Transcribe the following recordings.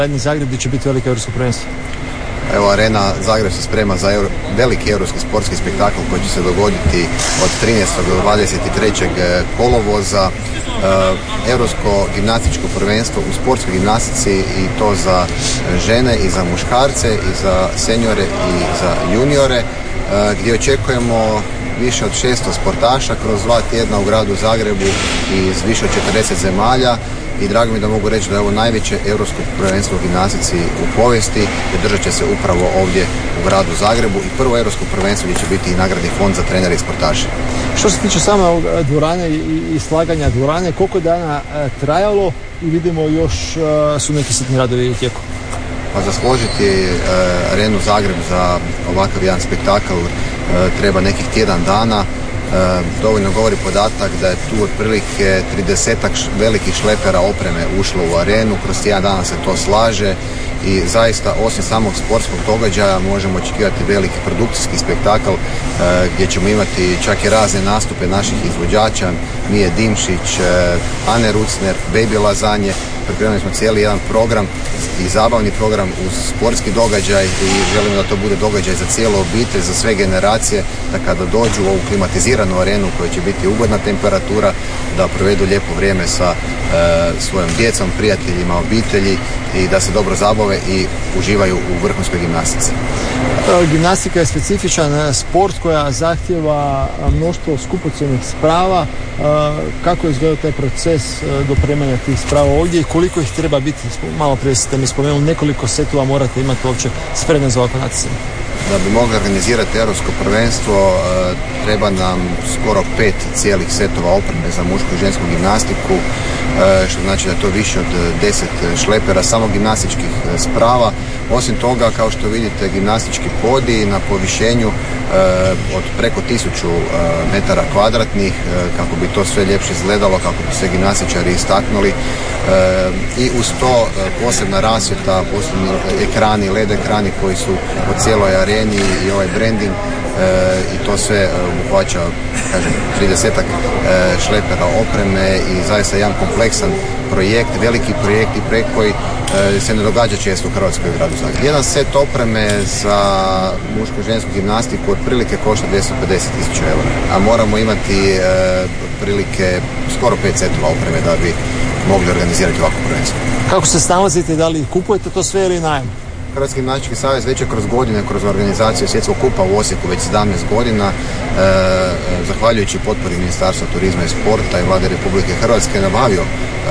Areni Zagreb gdje će biti veliko europsko prvenstvo. Evo, Arena Zagreb se sprema za veliki europski sportski spektakl koji će se dogoditi od 13. do 23. kolovoza. Europsko gimnastičko prvenstvo u sportskoj gimnastici, i to za žene i za muškarce i za seniore i za juniore, gdje očekujemo više od 600 sportaša kroz 2 tjedna u gradu Zagrebu iz više od 40 zemalja. I drago mi da mogu reći da je ovo najveće europsko prvenstvo u gimnastici u povijesti i održat će se upravo ovdje u gradu Zagrebu i prvo europsko prvenstvo gdje će biti i nagradni fond za trenere i sportaše. Što se tiče same dvorane i slaganja dvorane, koliko dana trajalo i vidimo još su neki sitni radovi u tijeku? Pa za složiti Arenu Zagreb za ovakav jedan spektakl treba nekih tjedan dana. Dovoljno govori podatak da je tu otprilike 30-ak velikih šlepera opreme ušlo u arenu, kroz tjedan dana se to slaže i zaista osim samog sportskog događaja možemo očekivati veliki produkcijski spektakl gdje ćemo imati čak i razne nastupe naših izvođača, Mije Dimšić, Ane Rucner, Baby Lazanje. Pripremili smo cijeli jedan program i zabavni program uz sportski događaj i želimo da to bude događaj za cijelu obitelj, za sve generacije, da kada dođu u ovu klimatiziranu arenu u kojoj će biti ugodna temperatura, da provedu lijepo vrijeme sa svojom djecom, prijateljima, obitelji i da se dobro zabave i uživaju u vrhunskoj gimnastici. Gimnastika je specifičan sport koja zahtjeva mnoštvo skupocjenih sprava. Kako izgleda taj proces dopremanja tih sprava ovdje i koliko ih treba biti? Malo prije ste mi spomenuli, nekoliko setova morate imati uopće spremne za ovako natjecanje. Da bi mogli organizirati europsko prvenstvo treba nam skoro 5 cijelih setova opreme za mušku i žensku gimnastiku, što znači da je to više od 10 šlepera samo gimnastičkih sprava. Osim toga, kao što vidite, gimnastički podij na povišenju od preko 1000 metara kvadratnih, kako bi to sve ljepše izgledalo, kako bi se gimnastičari istaknuli, i uz to posebna rasvjeta, posebni ekrani, LED ekrani koji su po cijeloj areni i ovaj branding, i to sve obuhvaća, kažem, 30-ak šlepera opreme i zaista jedan kompleksan projekt, veliki projekt i projekt koji se ne događa često u Hrvatskoj i gradu Zagrebu. Jedan set opreme za mušku i žensku gimnastiku otprilike košta 250.000 eura, a moramo imati prilike skoro 5 setova opreme da bi mogli organizirati ovako prvenstvo. Kako se snalazite, da li kupujete to sve ili najam? Hrvatski gimnastički savez već je kroz godine, kroz organizaciju Svjetskog kupa u Osijeku već 17 godina, zahvaljujući potpori Ministarstva turizma i sporta i Vlade Republike Hrvatske, nabavio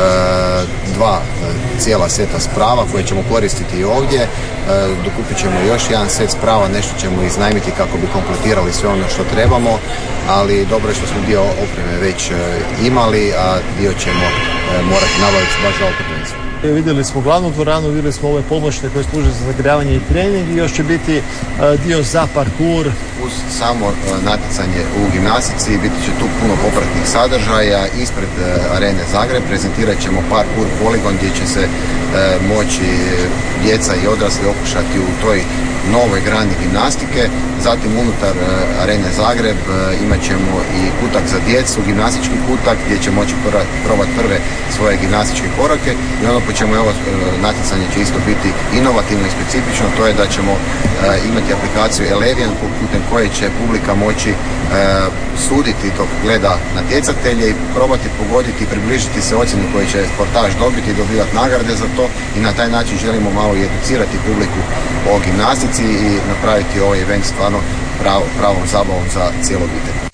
2 cijela seta sprava koje ćemo koristiti i ovdje. Dokupit ćemo još jedan set sprava, nešto ćemo iznajmiti kako bi kompletirali sve ono što trebamo, ali dobro je što smo dio opreme već imali, a dio ćemo morati nabaviti baš za opremenicu. Vidjeli smo glavnu dvoranu, vidjeli smo ove pomoćne koje služe za zagrijavanje i trening i još će biti dio za parkur. Uz samo natjecanje u gimnastici biti će tu puno popratnih sadržaja. Ispred Arene Zagreb prezentirat ćemo parkur poligon gdje će se moći djeca i odrasli okušati u toj novoj grani gimnastike. Zatim unutar Arene Zagreb imat ćemo i kutak za djecu, gimnastički kutak gdje će moći probati prve svoje gimnastičke korake i ono po čemu je ovo natjecanje će isto biti inovativno i specifično, to je da ćemo imati aplikaciju Elevian putem koje će publika moći suditi dok gleda natjecatelje i probati pogoditi i približiti se ocjeni koju će sportaš dobiti i dobivati nagrade za to i na taj način želimo malo i educirati publiku o gimnastici i napraviti ovaj event stvarno pravom zabavom za cijelu obitelj.